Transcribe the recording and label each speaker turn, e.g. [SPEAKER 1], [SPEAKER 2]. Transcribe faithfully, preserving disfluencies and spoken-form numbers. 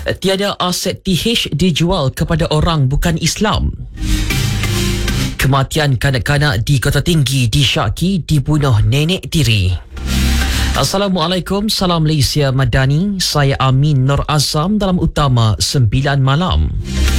[SPEAKER 1] Tiada aset T H dijual kepada orang bukan Islam. Kematian kanak-kanak di Kota Tinggi disyaki dibunuh nenek tiri. Assalamualaikum, salam Malaysia Madani. Saya Amin Nur Azam dalam Utama sembilan Malam.